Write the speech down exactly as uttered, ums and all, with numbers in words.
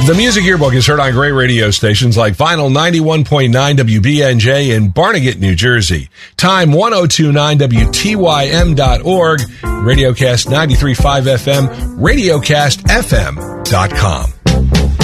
The Music Yearbook is heard on great radio stations like Vinyl ninety-one point nine W B N J in Barnegat, New Jersey. Time ten twenty-nine W T Y M dot org. Radiocast ninety-three point five F M. Radiocast F M dot com.